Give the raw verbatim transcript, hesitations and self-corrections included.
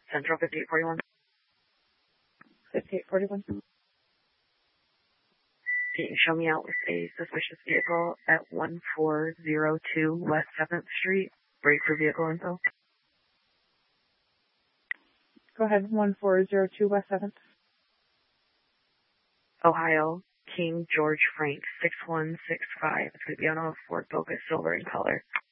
Central fifty-eight forty-one. fifty-eight forty-one. Can you show me out with a suspicious vehicle at one four zero two West seventh Street? Break for vehicle info. Go ahead, one four zero two West seventh. Ohio, King George Frank, six one six five. It's going to be on a Ford Focus, silver in color.